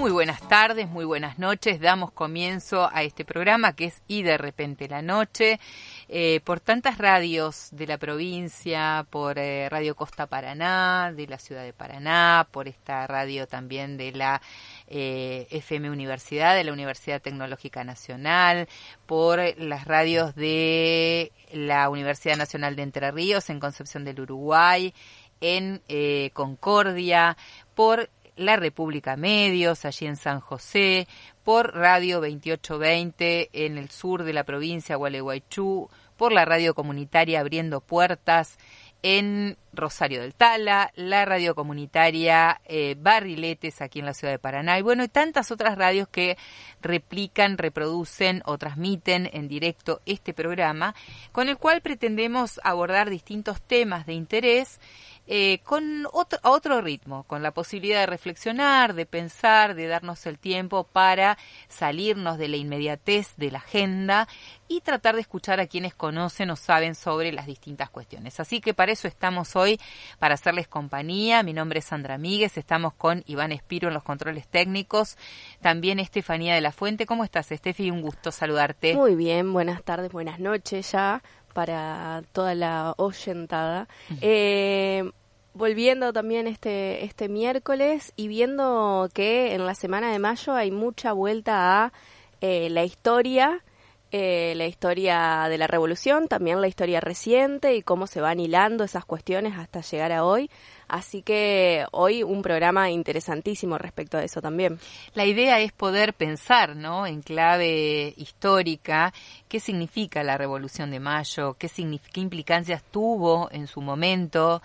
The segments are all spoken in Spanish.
Muy buenas tardes, muy buenas noches. Damos comienzo a este programa que es Y de repente la noche, por tantas radios de la provincia, por Radio Costa Paraná, de la ciudad de Paraná, por esta radio también de la FM Universidad, de la Universidad Tecnológica Nacional, por las radios de la Universidad Nacional de Entre Ríos en Concepción del Uruguay, en Concordia, por la República Medios, allí en San José, por Radio 2820 en el sur de la provincia, Gualeguaychú, por la radio comunitaria Abriendo Puertas en Rosario del Tala, la radio comunitaria Barriletes aquí en la ciudad de Paraná, y bueno, y tantas otras radios que replican, reproducen o transmiten en directo este programa, con el cual pretendemos abordar distintos temas de interés, con otro ritmo, con la posibilidad de reflexionar, de pensar, de darnos el tiempo para salirnos de la inmediatez de la agenda y tratar de escuchar a quienes conocen o saben sobre las distintas cuestiones. Así que para eso estamos hoy, para hacerles compañía. Mi nombre es Sandra Míguez, estamos con Iván Espiro en los controles técnicos, también Estefanía de la Fuente. ¿Cómo estás, Estefi? Un gusto saludarte. Muy bien, buenas tardes, buenas noches ya para toda la oyentada. Volviendo también este miércoles y viendo que en la semana de mayo hay mucha vuelta a la historia de la revolución, también la historia reciente y cómo se van hilando esas cuestiones hasta llegar a hoy. Así que hoy un programa interesantísimo respecto a eso también. La idea es poder pensar, ¿no?, en clave histórica, qué significa la Revolución de Mayo, qué implicancias tuvo en su momento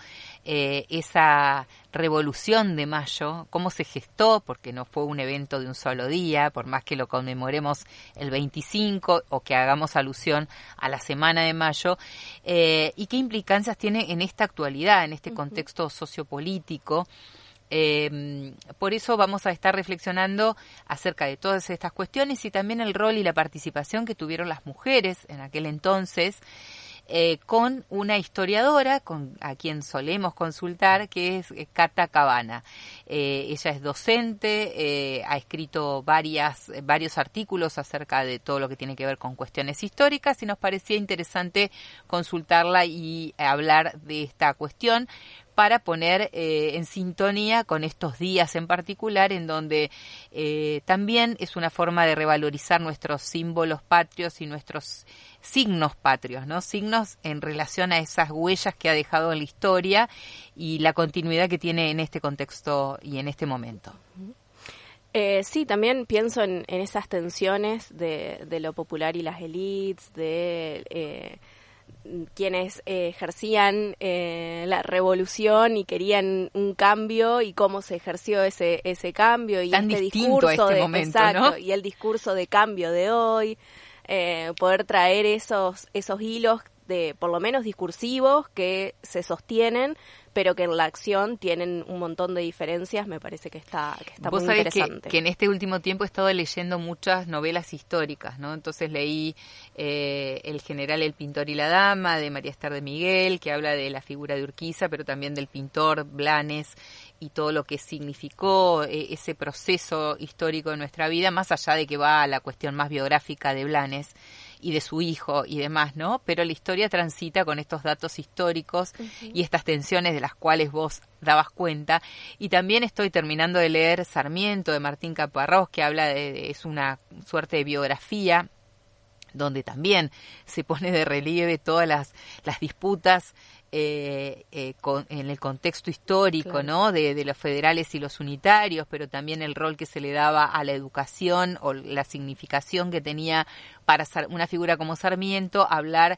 esa Revolución de Mayo, cómo se gestó, porque no fue un evento de un solo día, por más que lo conmemoremos el 25 o que hagamos alusión a la Semana de Mayo, y qué implicancias tiene en esta actualidad, en este contexto sociopolítico. Por eso vamos a estar reflexionando acerca de todas estas cuestiones y también el rol y la participación que tuvieron las mujeres en aquel entonces, con una historiadora a quien solemos consultar, que es Cata Cabana. Ella es docente, ha escrito varios artículos acerca de todo lo que tiene que ver con cuestiones históricas y nos parecía interesante consultarla y hablar de esta cuestión para poner en sintonía con estos días en particular, en donde también es una forma de revalorizar nuestros símbolos patrios y nuestros signos patrios, ¿no? Signos en relación a esas huellas que ha dejado en la historia y la continuidad que tiene en este contexto y en este momento. Sí, también pienso en esas tensiones de lo popular y las élites, de quienes ejercían la revolución y querían un cambio y cómo se ejerció ese cambio y tan este distinto discurso a este de momento, exacto, ¿no? Y el discurso de cambio de hoy, poder traer esos hilos de por lo menos discursivos que se sostienen, pero que en la acción tienen un montón de diferencias. Me parece que está muy interesante. Vos sabés que en este último tiempo he estado leyendo muchas novelas históricas, ¿no? Entonces leí El general, el pintor y la dama, de María Esther de Miguel, que habla de la figura de Urquiza, pero también del pintor Blanes y todo lo que significó ese proceso histórico de nuestra vida, más allá de que va a la cuestión más biográfica de Blanes y de su hijo y demás, ¿no? Pero la historia transita con estos datos históricos y estas tensiones de las cuales vos dabas cuenta. Y también estoy terminando de leer Sarmiento, de Martín Caparrós, que habla es una suerte de biografía donde también se pone de relieve todas las disputas en el contexto histórico, claro, ¿no? De los federales y los unitarios, pero también el rol que se le daba a la educación o la significación que tenía para una figura como Sarmiento, hablar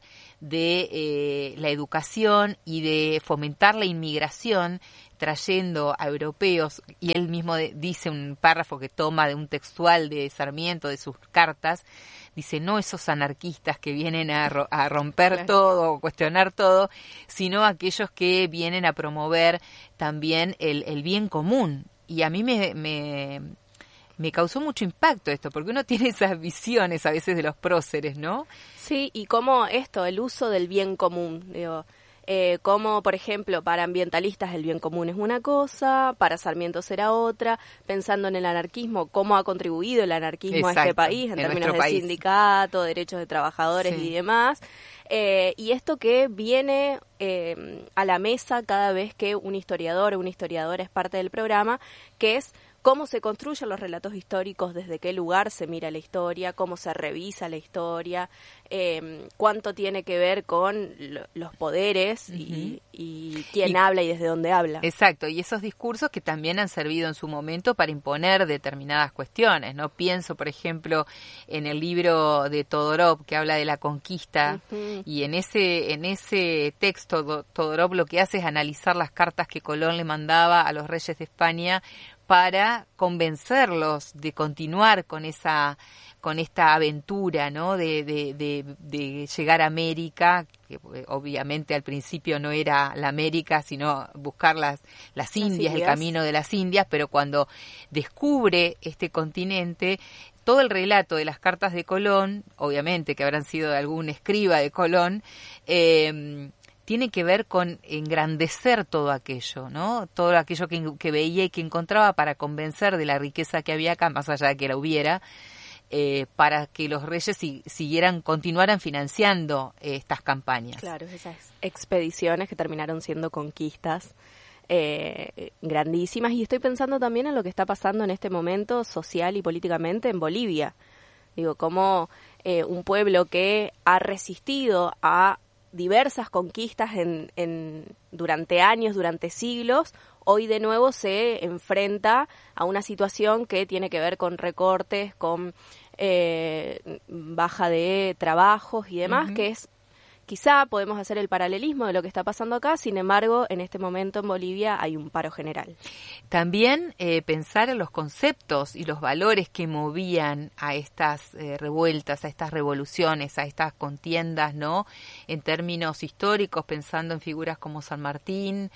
de la educación y de fomentar la inmigración trayendo a europeos, y él mismo dice un párrafo que toma de un textual de Sarmiento, de sus cartas, dice, no esos anarquistas que vienen a romper claro, todo o cuestionar todo, sino aquellos que vienen a promover también el bien común. Y a mí me causó mucho impacto esto, porque uno tiene esas visiones a veces de los próceres, ¿no? Sí, y cómo el uso del bien común, digo, como por ejemplo para ambientalistas el bien común es una cosa, para Sarmiento será otra, pensando en el anarquismo, cómo ha contribuido el anarquismo a este país en términos de sindicato, derechos de trabajadores y demás. Y esto que viene a la mesa cada vez que un historiador o una historiadora es parte del programa, que es cómo se construyen los relatos históricos, desde qué lugar se mira la historia, cómo se revisa la historia, cuánto tiene que ver con los poderes y quién habla y desde dónde habla. Exacto, y esos discursos que también han servido en su momento para imponer determinadas cuestiones, ¿no? Pienso, por ejemplo, en el libro de Todorov que habla de la conquista, y en ese texto Todorov lo que hace es analizar las cartas que Colón le mandaba a los reyes de España para convencerlos de continuar con esta aventura, ¿no? de llegar a América, que obviamente al principio no era la América, sino buscar las Indias, el camino de las Indias, pero cuando descubre este continente, todo el relato de las cartas de Colón, obviamente que habrán sido de algún escriba de Colón, tiene que ver con engrandecer todo aquello, ¿no? Todo aquello que veía y que encontraba para convencer de la riqueza que había acá, más allá de que la hubiera, para que los reyes continuaran financiando estas campañas. Claro, esas expediciones que terminaron siendo conquistas grandísimas. Y estoy pensando también en lo que está pasando en este momento social y políticamente en Bolivia. Digo, como un pueblo que ha resistido a diversas conquistas durante años, durante siglos, hoy de nuevo se enfrenta a una situación que tiene que ver con recortes, con baja de trabajos y demás, que es, quizá podemos hacer el paralelismo de lo que está pasando acá, sin embargo, en este momento en Bolivia hay un paro general. También pensar en los conceptos y los valores que movían a estas revueltas, a estas revoluciones, a estas contiendas, ¿no? En términos históricos, pensando en figuras como San Martín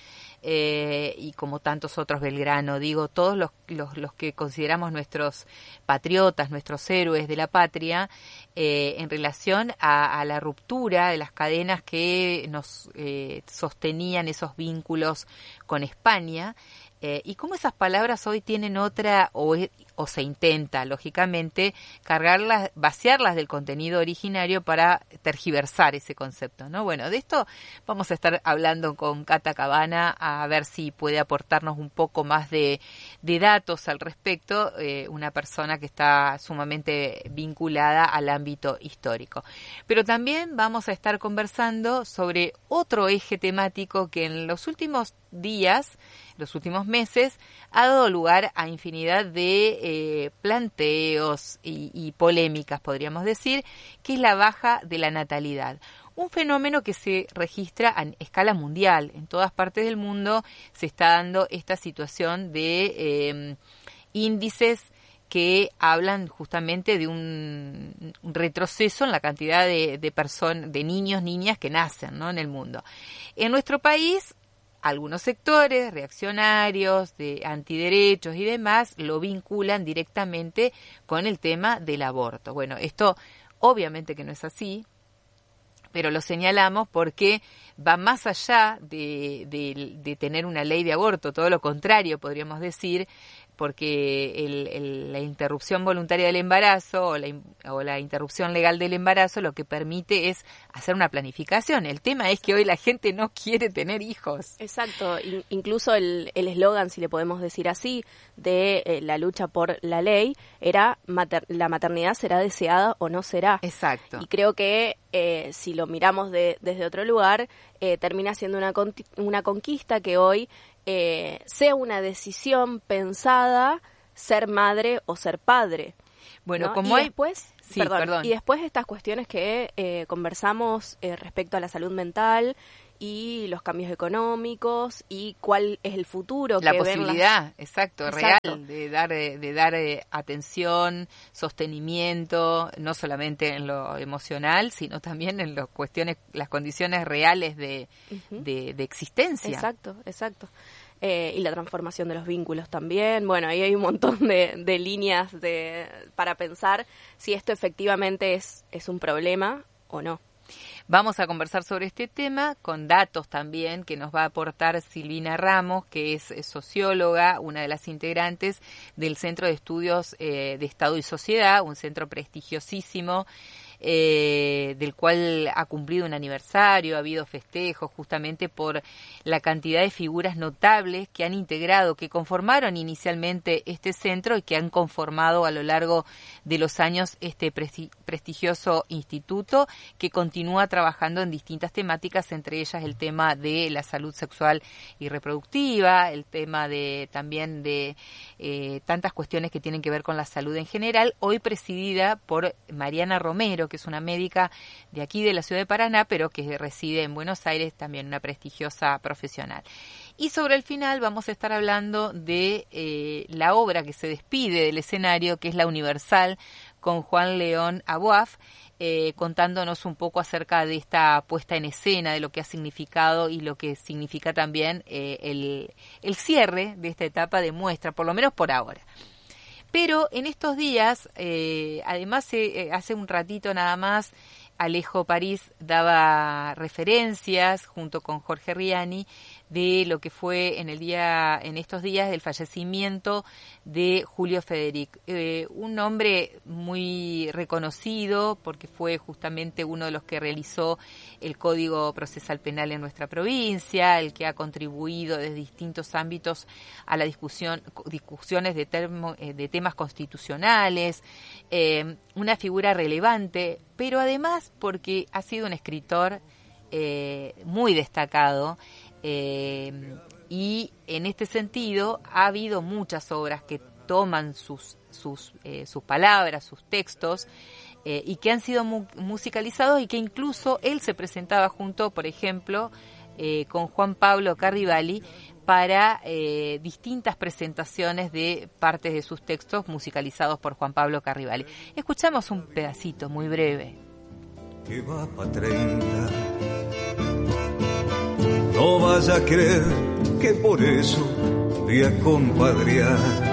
y como tantos otros, Belgrano, digo, todos los que consideramos nuestros patriotas, nuestros héroes de la patria, en relación a la ruptura de las cadenas que nos sostenían esos vínculos con España, y cómo esas palabras hoy tienen otra, o se intenta, lógicamente, vaciarlas del contenido originario para tergiversar ese concepto, ¿no? Bueno, de esto vamos a estar hablando con Cata Cabana, a ver si puede aportarnos un poco más de datos al respecto, una persona que está sumamente vinculada al ámbito histórico. Pero también vamos a estar conversando sobre otro eje temático que en los últimos días, los últimos meses, ha dado lugar a infinidad de planteos y polémicas, podríamos decir, que es la baja de la natalidad. Un fenómeno que se registra a escala mundial. En todas partes del mundo se está dando esta situación de índices que hablan justamente de un retroceso en la cantidad de niños, niñas que nacen, ¿no? En el mundo. En nuestro país, algunos sectores reaccionarios, de antiderechos y demás, lo vinculan directamente con el tema del aborto. Bueno, esto obviamente que no es así, pero lo señalamos porque va más allá de tener una ley de aborto, todo lo contrario, podríamos decir, porque la interrupción voluntaria del embarazo o la interrupción legal del embarazo lo que permite es hacer una planificación. El tema es que hoy la gente no quiere tener hijos. Exacto, incluso el eslogan, si le podemos decir así, de la lucha por la ley era la maternidad será deseada o no será. Exacto. Y creo que si lo miramos desde otro lugar, termina siendo una conquista que hoy sea una decisión pensada ser madre o ser padre. Bueno, ¿no? como y después, y después estas cuestiones que conversamos respecto a la salud mental y los cambios económicos y cuál es el futuro la que posibilidad, exacto, real de dar atención, sostenimiento, no solamente en lo emocional, sino también en las condiciones reales de existencia. Exacto. Y la transformación de los vínculos también. Bueno, ahí hay un montón de líneas para pensar si esto efectivamente es un problema o no. Vamos a conversar sobre este tema con datos también que nos va a aportar Silvina Ramos, que es socióloga, una de las integrantes del Centro de Estudios de Estado y Sociedad, un centro prestigiosísimo, del cual ha cumplido un aniversario, ha habido festejos justamente por la cantidad de figuras notables que han integrado, que conformaron inicialmente este centro y que han conformado a lo largo de los años este prestigioso instituto, que continúa trabajando en distintas temáticas, entre ellas el tema de la salud sexual y reproductiva, el tema de también de tantas cuestiones que tienen que ver con la salud en general, hoy presidida por Mariana Romero, que es una médica de aquí de la ciudad de Paraná, pero que reside en Buenos Aires, también una prestigiosa profesional. Y sobre el final vamos a estar hablando de la obra que se despide del escenario, que es La Universal, con Juan León Aboaf, contándonos un poco acerca de esta puesta en escena, de lo que ha significado y lo que significa también el cierre de esta etapa de muestra, por lo menos por ahora. Pero en estos días, además hace un ratito nada más, Alejo París daba referencias junto con Jorge Riani de lo que fue en estos días del fallecimiento de Julio Federic, un hombre muy reconocido porque fue justamente uno de los que realizó el Código Procesal Penal en nuestra provincia, el que ha contribuido desde distintos ámbitos a la discusiones de temas constitucionales, una figura relevante, pero además porque ha sido un escritor muy destacado, y en este sentido ha habido muchas obras que toman sus palabras, sus textos, y que han sido musicalizados, y que incluso él se presentaba junto, por ejemplo, con Juan Pablo Carrivali para distintas presentaciones de partes de sus textos musicalizados por Juan Pablo Carrivali. Escuchamos un pedacito muy breve. Que va pa' 30. No vaya a creer que por eso voy a compadrear.